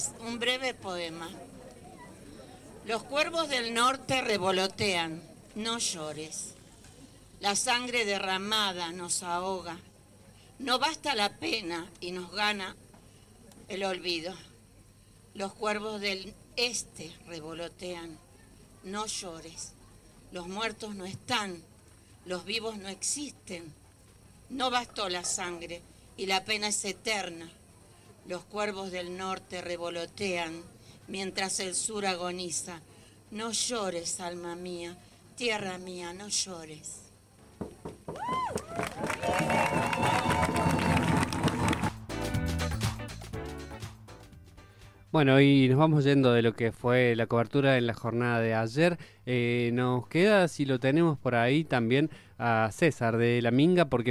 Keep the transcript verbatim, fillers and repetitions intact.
Un breve poema. Los cuervos del norte revolotean, no llores. La sangre derramada nos ahoga. No basta la pena y nos gana el olvido. Los cuervos del este revolotean, no llores. Los muertos no están, los vivos no existen. No bastó la sangre y la pena es eterna. Los cuervos del norte revolotean mientras el sur agoniza. No llores, alma mía, tierra mía, no llores. Bueno, y nos vamos yendo de lo que fue la cobertura en la jornada de ayer. Eh, nos queda, si lo tenemos por ahí, también a César de La Minga, porque